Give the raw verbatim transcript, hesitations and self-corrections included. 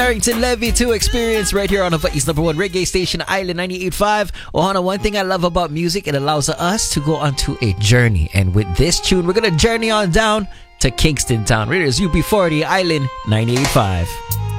Barrington Levy to Experience right here on Hawaii's number one reggae station, Island ninety-eight point five. Ohana, one thing I love about music, it allows us to go onto a journey. And with this tune, we're going to journey on down to Kingston Town. Right, here's U B forty, Island ninety-eight point five.